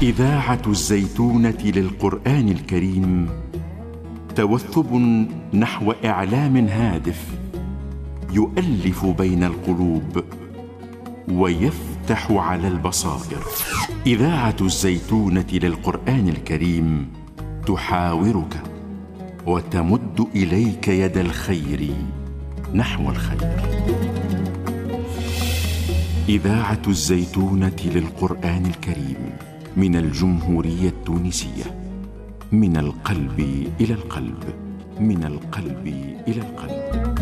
إذاعة الزيتونة للقرآن الكريم توثب نحو إعلام هادف يؤلف بين القلوب ويفتح على البصائر. إذاعة الزيتونة للقرآن الكريم تحاورك وتمد إليك يد الخير نحو الخير. إذاعة الزيتونة للقرآن الكريم من الجمهورية التونسية، من القلب إلى القلب، من القلب إلى القلب.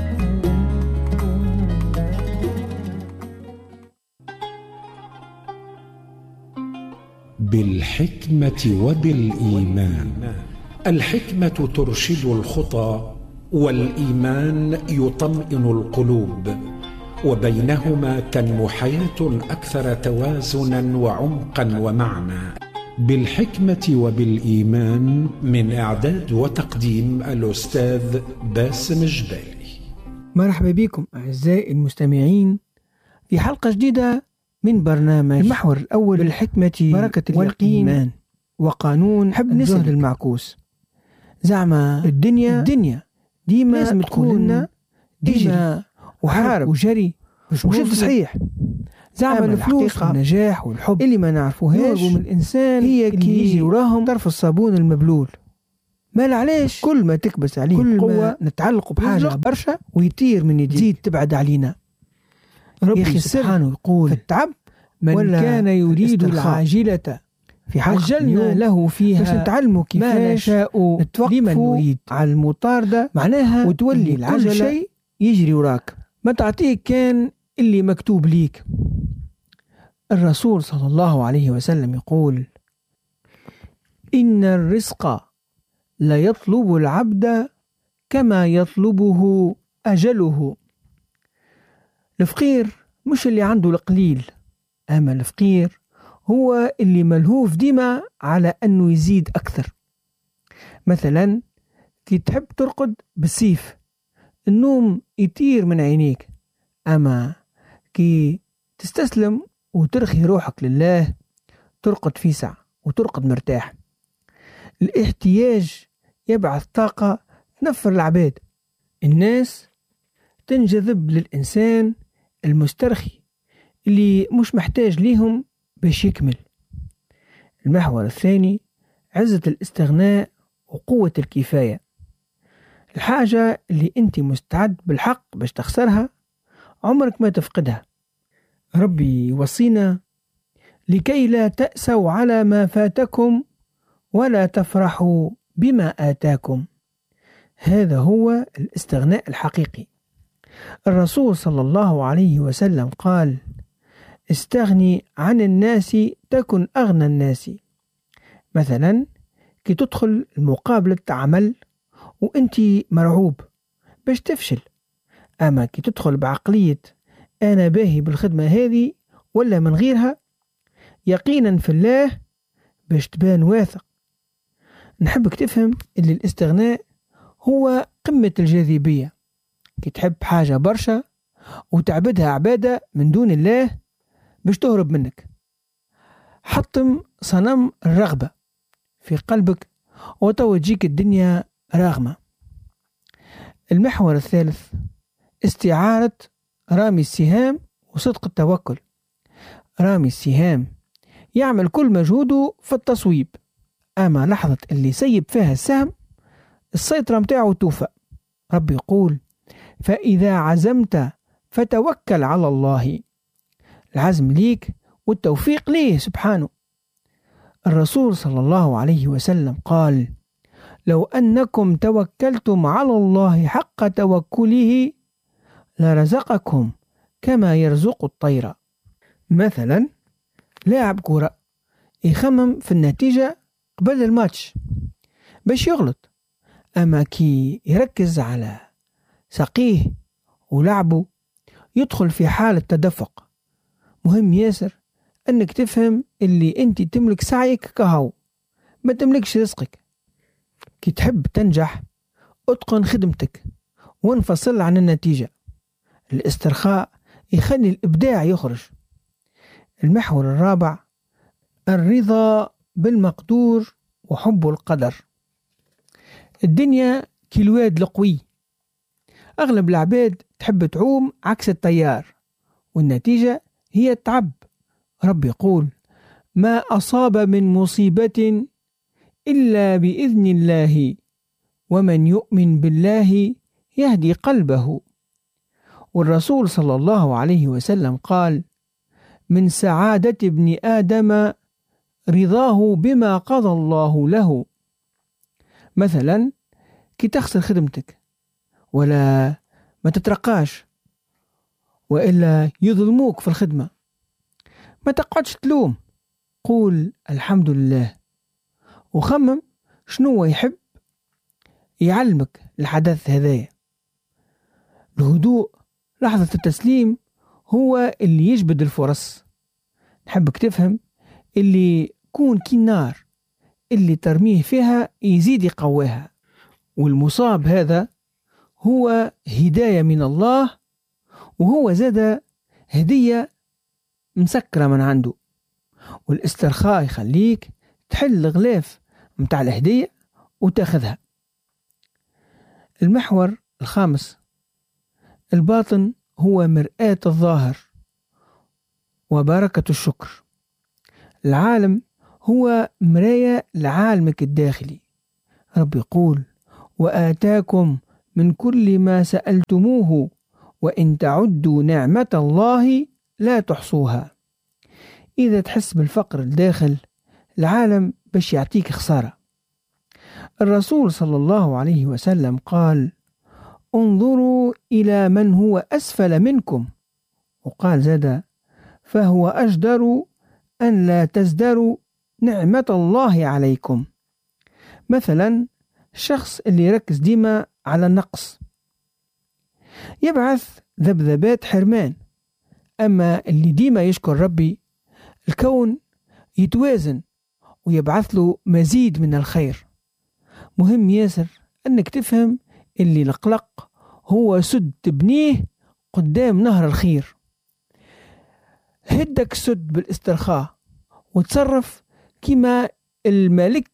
بالحكمة وبالإيمان. الحكمة ترشد الخطى، والإيمان يطمئن القلوب، وبينهما تنمو حياة أكثر توازنا وعمقا ومعنى. بالحكمة وبالإيمان، من إعداد وتقديم الأستاذ باسم الجبالي. مرحبا بكم أعزائي المستمعين في حلقة جديدة من برنامج المحور الأول بالحكمة بركة والإيمان وقانون الزهد المعكوس. زعما الدنيا ديما لازم تكون ديما وحارب وجري وشد صحيح. زعما الفلوس والنجاح والحب اللي ما نعرفوهاش من الإنسان هي كي يجي وراهم طرف الصابون المبلول. ما علاش كل ما تكبس عليه كل قوة نتعلق بحاجة برشا ويطير من يديك، تزيد تبعد علينا. ربي سبحانه يقول فالتعب من كان يريد العاجلة في عجلنا له فيها باش نتعلموا كيفاش نشاء لمن نريد على المطاردة، معناها وتولي العجلة شيء يجري وراك، ما تعطيك كان اللي مكتوب ليك. الرسول صلى الله عليه وسلم يقول إن الرزق لا يطلب العبد كما يطلبه أجله. الفقير مش اللي عنده القليل، أما الفقير هو اللي ملهوف ديما على أنه يزيد أكثر. مثلا كي تحب ترقد بالسيف النوم يطير من عينيك، أما كي تستسلم وترخي روحك لله ترقد في ساعة وترقد مرتاح. الاحتياج يبعث طاقة تنفر العباد. الناس تنجذب للإنسان المسترخي اللي مش محتاج ليهم باش يكمل. المحور الثاني عزة الاستغناء وقوة الكفاية. الحاجة اللي انت مستعد بالحق باش تخسرها عمرك ما تفقدها. ربي يوصينا لكي لا تأسوا على ما فاتكم ولا تفرحوا بما آتاكم. هذا هو الاستغناء الحقيقي. الرسول صلى الله عليه وسلم قال استغني عن الناس تكن أغنى الناس. مثلا كي تدخل المقابلة عمل وانت مرعوب باش تفشل، أما كي تدخل بعقلية أنا باهي بالخدمة هذه ولا من غيرها يقينا في الله باش تبان واثق. نحبك تفهم أن الاستغناء هو قمة الجاذبية. كي تحب حاجة برشا وتعبدها عبادة من دون الله باش تهرب منك. حطم صنم الرغبة في قلبك وتوجيك الدنيا راغمة. المحور الثالث استعارة رامي السهام وصدق التوكل. رامي السهام يعمل كل مجهوده في التصويب، أما لحظة اللي يسيب فيها السهم السيطرة متاعه توفى. رب يقول فإذا عزمت فتوكل على الله. العزم ليك والتوفيق ليه سبحانه. الرسول صلى الله عليه وسلم قال لو أنكم توكلتم على الله حق توكله لرزقكم كما يرزق الطير. مثلا لاعب كرة يخمم في النتيجة قبل الماتش باش يغلط، أما كي يركز على سقيه ولعبه يدخل في حالة تدفق. مهم ياسر أنك تفهم اللي أنت تملك سعيك كهو، ما تملكش رزقك. كي تحب تنجح اتقن خدمتك وانفصل عن النتيجة. الاسترخاء يخلي الإبداع يخرج. المحور الرابع الرضا بالمقدور وحب القدر. الدنيا كالواد القوي، أغلب العباد تحب تعوم عكس التيار، والنتيجة هي التعب. رب يقول: ما أصاب من مصيبة إلا بإذن الله، ومن يؤمن بالله يهدي قلبه. والرسول صلى الله عليه وسلم قال: من سعادة ابن آدم رضاه بما قضى الله له. مثلا كي تخسر خدمتك ولا ما تترقاش وإلا يظلموك في الخدمة، ما تقعدش تلوم، قول الحمد لله، وخمم شنو يحب يعلمك الحدث هذايا. الهدوء لحظة التسليم هو اللي يجبد الفرص. نحبك تفهم اللي كون كي النار اللي ترميه فيها يزيد يقواها، والمصاب هذا هو هداية من الله، وهو زاد هدية مسكرة من عنده. والاسترخاء يخليك تحل الغلاف متاع الهدية وتاخذها. المحور الخامس: الباطن هو مرآة الظاهر وبركة الشكر. العالم هو مراية لعالمك الداخلي. رب يقول: وآتاكم من كل ما سألتموه وإن تعدوا نعمة الله لا تحصوها. إذا تحس بالفقر الداخل، العالم باش يعطيك خسارة. الرسول صلى الله عليه وسلم قال: انظروا إلى من هو أسفل منكم، وقال زاد: فهو أجدر أن لا تزدروا نعمة الله عليكم. مثلا الشخص اللي يركز ديما على النقص يبعث ذبذبات حرمان، أما اللي ديما يشكر ربي الكون يتوازن ويبعث له مزيد من الخير. مهم ياسر أنك تفهم اللي القلق هو سد تبنيه قدام نهر الخير. هدك سد بالاسترخاء وتصرف كما الملك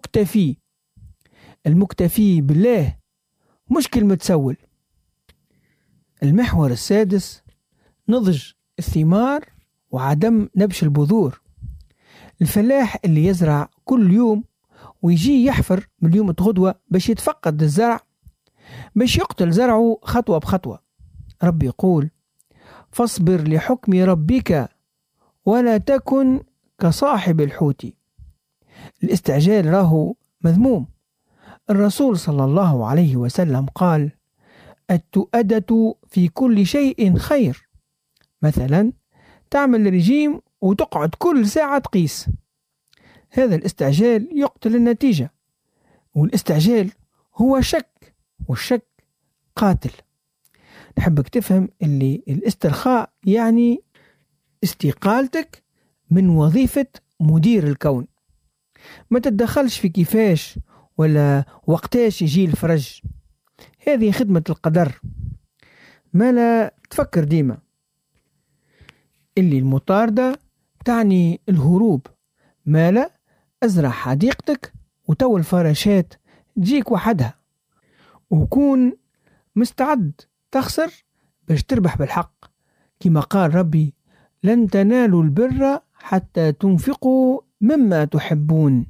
المكتفي بالله، مش كلمة تسول. المحور السادس: نضج الثمار وعدم نبش البذور. الفلاح اللي يزرع كل يوم ويجي يحفر من يوم غدوة باش يتفقد الزرع، باش يقتل زرعه خطوة بخطوة. رب يقول: فاصبر لحكم ربك ولا تكن كصاحب الحوت. الاستعجال راهو مذموم. الرسول صلى الله عليه وسلم قال: التؤدة في كل شيء خير. مثلا تعمل رجيم وتقعد كل ساعة تقيس، هذا الاستعجال يقتل النتيجة، والاستعجال هو شك، والشك قاتل. نحبك تفهم اللي الاسترخاء يعني استقالتك من وظيفة مدير الكون. ما تتدخلش في كيفاش ولا وقتاش يجي الفرج، هذه خدمة القدر. ما لا تفكر ديما اللي المطاردة تعني الهروب. ما لا أزرع حديقتك وتو الفراشات تجيك وحدها، وكون مستعد تخسر باش تربح بالحق، كما قال ربي: لن تنالوا البر حتى تنفقوا مما تحبون.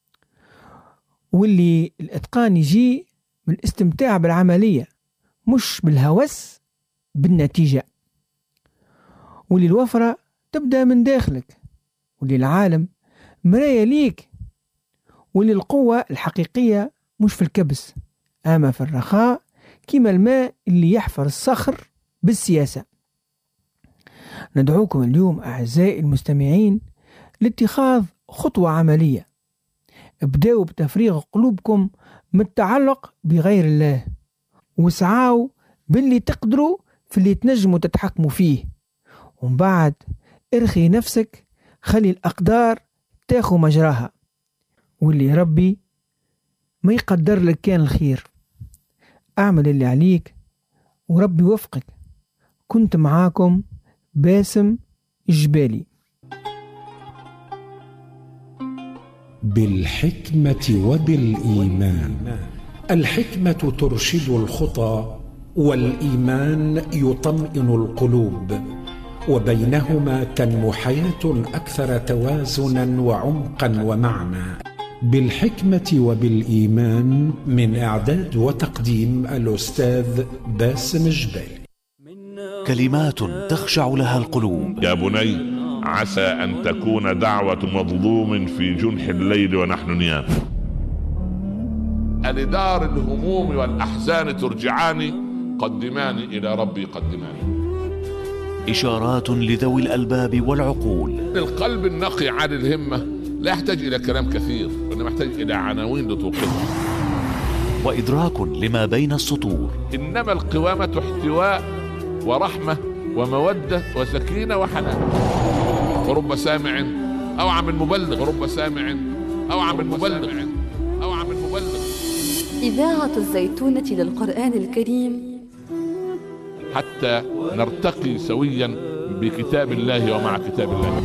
واللي الاتقان يجي من الاستمتاع بالعملية، مش بالهوس بالنتيجة. واللي الوفرة تبدأ من داخلك، واللي العالم مراية ليك، واللي القوة الحقيقية مش في الكبس أما في الرخاء، كما الماء اللي يحفر الصخر بالسياسة. ندعوكم اليوم أعزائي المستمعين لاتخاذ خطوة عملية. ابدأوا بتفريغ قلوبكم من التعلق بغير الله، واسعوا باللي تقدروا في اللي تنجموا تتحكموا فيه، ومن بعد ارخي نفسك، خلي الأقدار تاخو مجراها، واللي ربي ما يقدر لك كان الخير. اعمل اللي عليك وربي وفقك. كنت معاكم باسم الجبالي. بالحكمة وبالإيمان. الحكمة ترشد الخطى، والإيمان يطمئن القلوب، وبينهما تنمو حياة أكثر توازنا وعمقا ومعنى. بالحكمة وبالإيمان، من إعداد وتقديم الأستاذ باسم الجبالي. كلمات تخشع لها القلوب. يا بني، عسى أن تكون دعوة مظلوم في جنح الليل ونحن نيام. ألدار الهموم والأحزان ترجعاني، قدماني إلى ربي قدماني. إشارات لذوي الألباب والعقول. القلب النقي عن الهمة لا يحتاج إلى كلام كثير، وإنما يحتاج إلى عناوين لتوقظه. وإدراك لما بين السطور. إنما القوامة احتواء ورحمة ومودة وسكينة وحنان. ورب سامع أوعى من مبلغ، ورب سامع أوعى من مبلغ، أوعى من مبلغ. إذاعة الزيتونة للقرآن الكريم، حتى نرتقي سويا بكتاب الله ومع كتاب الله.